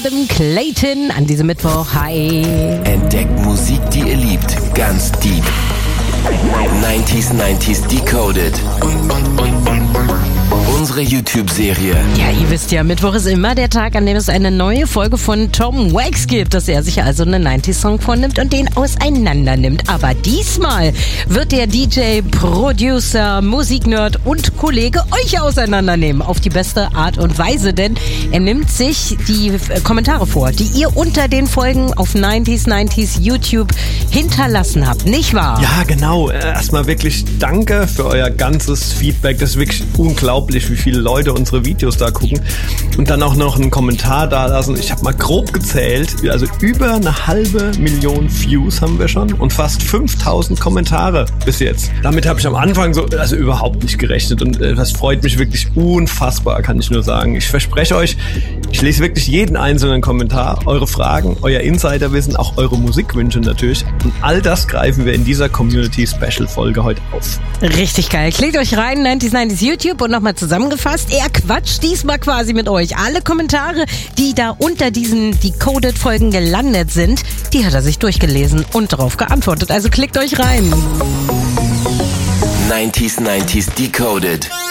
Adam Clayton an diesem Mittwoch. Hi. Entdeckt Musik, die ihr liebt, ganz deep. 90s Decoded. Unsere YouTube-Serie. Ja, ihr wisst ja, Mittwoch ist immer der Tag, an dem es eine neue Folge von Tom Wax gibt, dass er sich also einen 90s-Song vornimmt und den auseinander nimmt. Aber diesmal wird der DJ, Producer, Musiknerd und Kollege euch auseinandernehmen. Auf die beste Art und Weise, denn er nimmt sich die Kommentare vor, die ihr unter den Folgen auf 90s YouTube hinterlassen habt. Nicht wahr? Ja, genau. Erstmal wirklich danke für euer ganzes Feedback. Das ist wirklich unglaublich, wie viele Leute unsere Videos da gucken und dann auch noch einen Kommentar da lassen. Ich habe mal grob gezählt, also über 500.000 Views haben wir schon und fast 5.000 Kommentare bis jetzt. Damit habe ich am Anfang überhaupt nicht gerechnet und das freut mich wirklich unfassbar, kann ich nur sagen. Ich verspreche euch, ich lese wirklich jeden einzelnen Kommentar, eure Fragen, euer Insiderwissen, auch eure Musikwünsche natürlich und all das greifen wir in dieser Community-Special-Folge heute auf. Richtig geil. Klickt euch rein, 90s YouTube und nochmal zusammengefasst. Er quatscht diesmal quasi mit euch. Alle Kommentare, die da unter diesen Decoded-Folgen gelandet sind, die hat er sich durchgelesen und darauf geantwortet. Also klickt euch rein. 90s Decoded.